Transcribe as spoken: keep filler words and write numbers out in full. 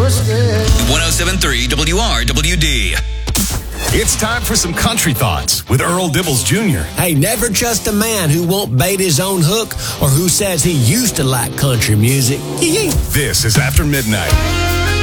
one oh seven point three W R W D. It's time for some country thoughts with Earl Dibbles Junior Hey, never trust a man who won't bait his own hook or who says he used to like country music. This is After Midnight.